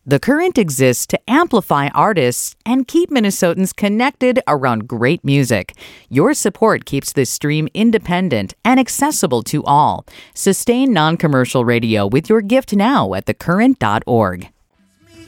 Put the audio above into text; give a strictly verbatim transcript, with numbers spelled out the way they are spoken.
The Current exists to amplify artists and keep Minnesotans connected around great music. Your support keeps this stream independent and accessible to all. Sustain non-commercial radio with your gift now at the current dot org.